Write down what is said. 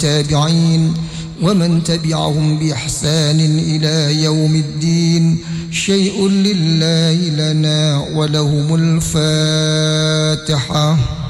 والتابعين ومن تبعهم بإحسان إلى يوم الدين. شيء لله لنا ولهم الفاتحة.